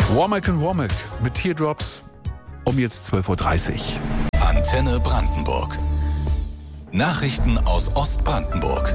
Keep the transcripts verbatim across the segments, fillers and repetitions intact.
Womack and Womack mit Teardrops um jetzt zwölf Uhr dreißig. Antenne Brandenburg. Nachrichten aus Ostbrandenburg.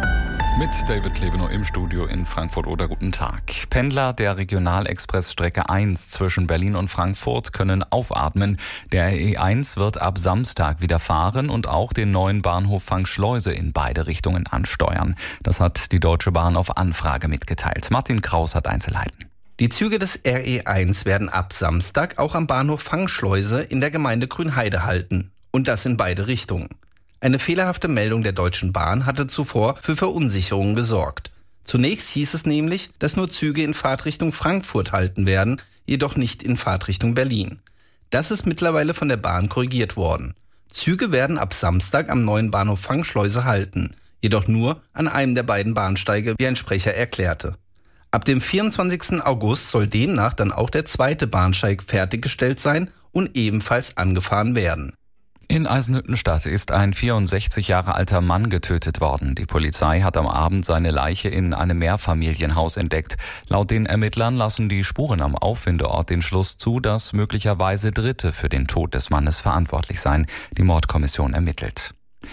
Mit David Klevenow im Studio in Frankfurt oder guten Tag. Pendler der Regionalexpressstrecke eins zwischen Berlin und Frankfurt können aufatmen. Der R E eins wird ab Samstag wieder fahren und auch den neuen Bahnhof Fangschleuse in beide Richtungen ansteuern. Das hat die Deutsche Bahn auf Anfrage mitgeteilt. Martin Kraus hat Einzelheiten. Die Züge des R E eins werden ab Samstag auch am Bahnhof Fangschleuse in der Gemeinde Grünheide halten. Und das in beide Richtungen. Eine fehlerhafte Meldung der Deutschen Bahn hatte zuvor für Verunsicherung gesorgt. Zunächst hieß es nämlich, dass nur Züge in Fahrtrichtung Frankfurt halten werden, jedoch nicht in Fahrtrichtung Berlin. Das ist mittlerweile von der Bahn korrigiert worden. Züge werden ab Samstag am neuen Bahnhof Fangschleuse halten, jedoch nur an einem der beiden Bahnsteige, wie ein Sprecher erklärte. Ab dem vierundzwanzigsten August soll demnach dann auch der zweite Bahnsteig fertiggestellt sein und ebenfalls angefahren werden. In Eisenhüttenstadt ist ein vierundsechzig Jahre alter Mann getötet worden. Die Polizei hat am Abend seine Leiche in einem Mehrfamilienhaus entdeckt. Laut den Ermittlern lassen die Spuren am Auffindeort den Schluss zu, dass möglicherweise Dritte für den Tod des Mannes verantwortlich seien. Die Mordkommission ermittelt.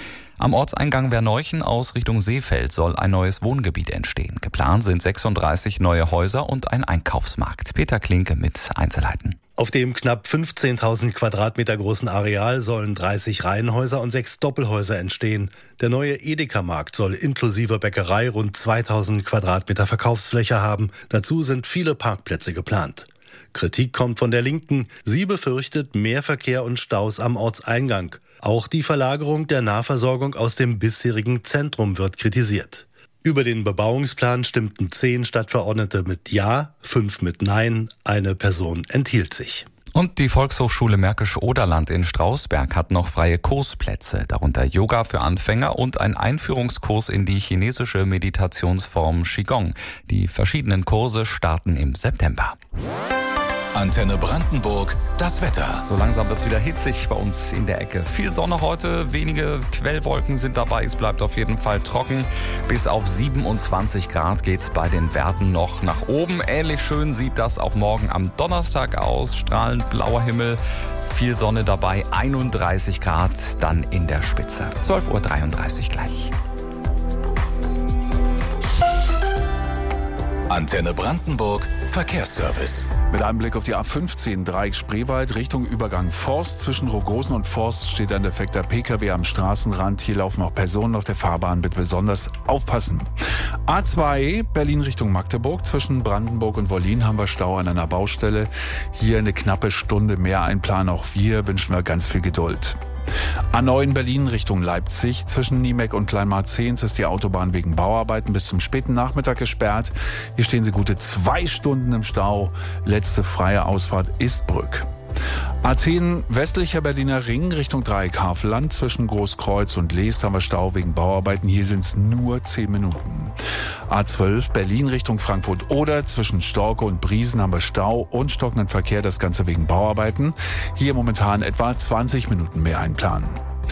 Am Ortseingang Werneuchen aus Richtung Seefeld soll ein neues Wohngebiet entstehen. Geplant sind sechsunddreißig neue Häuser und ein Einkaufsmarkt. Peter Klinke mit Einzelheiten. Auf dem knapp fünfzehntausend Quadratmeter großen Areal sollen dreißig Reihenhäuser und sechs Doppelhäuser entstehen. Der neue Edeka-Markt soll inklusive Bäckerei rund zweitausend Quadratmeter Verkaufsfläche haben. Dazu sind viele Parkplätze geplant. Kritik kommt von der Linken. Sie befürchtet mehr Verkehr und Staus am Ortseingang. Auch die Verlagerung der Nahversorgung aus dem bisherigen Zentrum wird kritisiert. Über den Bebauungsplan stimmten zehn Stadtverordnete mit Ja, fünf mit Nein, eine Person enthielt sich. Und die Volkshochschule Märkisch-Oderland in Strausberg hat noch freie Kursplätze, darunter Yoga für Anfänger und ein Einführungskurs in die chinesische Meditationsform Qigong. Die verschiedenen Kurse starten im September. Antenne Brandenburg, das Wetter. So langsam wird es wieder hitzig bei uns in der Ecke. Viel Sonne heute, wenige Quellwolken sind dabei. Es bleibt auf jeden Fall trocken. Bis auf siebenundzwanzig Grad geht es bei den Werten noch nach oben. Ähnlich schön sieht das auch morgen am Donnerstag aus. Strahlend blauer Himmel, viel Sonne dabei, einunddreißig Grad dann in der Spitze. zwölf Uhr dreiunddreißig gleich. Antenne Brandenburg, Verkehrsservice. Mit einem Blick auf die A fünfzehn Dreieck Spreewald Richtung Übergang Forst. Zwischen Rogosen und Forst steht ein defekter P K W am Straßenrand. Hier laufen auch Personen auf der Fahrbahn. Bitte besonders aufpassen. A zwei Berlin Richtung Magdeburg. Zwischen Brandenburg und Wollin haben wir Stau an einer Baustelle. Hier eine knappe Stunde mehr einplanen. Auch wir wünschen wir ganz viel Geduld. A neun Berlin Richtung Leipzig. Zwischen Niemek und Kleinmarzehns ist die Autobahn wegen Bauarbeiten bis zum späten Nachmittag gesperrt. Hier stehen Sie gute zwei Stunden im Stau. Letzte freie Ausfahrt ist Brück. A zehn westlicher Berliner Ring Richtung Dreieck Havelland. Zwischen Großkreuz und Leest haben wir Stau wegen Bauarbeiten. Hier sind es nur zehn Minuten. A zwölf Berlin Richtung Frankfurt oder zwischen Storke und Briesen haben wir Stau und stockenden Verkehr. Das Ganze wegen Bauarbeiten. Hier momentan etwa zwanzig Minuten mehr einplanen.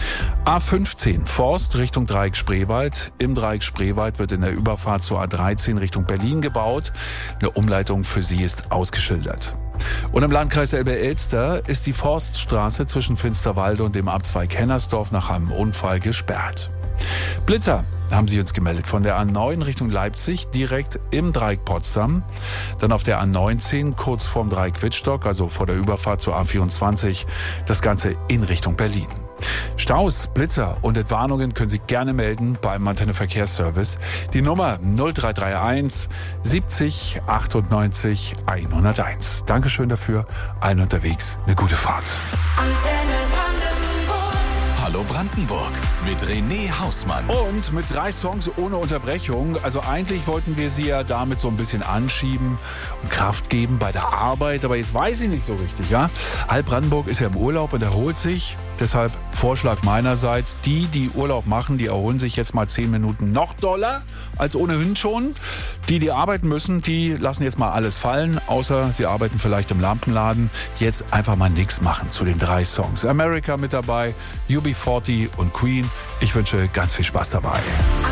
A fünfzehn Forst Richtung Dreieck Spreewald. Im Dreieck Spreewald wird in der Überfahrt zur A dreizehn Richtung Berlin gebaut. Eine Umleitung für sie ist ausgeschildert. Und im Landkreis Elbe-Elster ist die Forststraße zwischen Finsterwalde und dem Abzweig Hennersdorf nach einem Unfall gesperrt. Blitzer haben sie uns gemeldet von der A neun Richtung Leipzig, direkt im Dreieck Potsdam. Dann auf der A neunzehn kurz vorm Dreieck Wittstock, also vor der Überfahrt zur A vierundzwanzig. Das Ganze in Richtung Berlin. Staus, Blitzer und Entwarnungen können Sie gerne melden beim Antenne Verkehrsservice. Die Nummer null drei drei eins siebzig achtundneunzig hunderteins. Dankeschön dafür. Allen unterwegs eine gute Fahrt. Antenne Brandenburg. Hallo Brandenburg mit René Hausmann. Und mit drei Songs ohne Unterbrechung. Also eigentlich wollten wir Sie ja damit so ein bisschen anschieben und Kraft geben bei der Arbeit. Aber jetzt weiß ich nicht so richtig, ja? Halb Brandenburg ist ja im Urlaub und erholt sich. Deshalb Vorschlag meinerseits, die, die Urlaub machen, die erholen sich jetzt mal zehn Minuten noch doller als ohnehin schon. Die, die arbeiten müssen, die lassen jetzt mal alles fallen, außer sie arbeiten vielleicht im Lampenladen. Jetzt einfach mal nichts machen zu den drei Songs. America mit dabei, U B vierzig und Queen. Ich wünsche ganz viel Spaß dabei.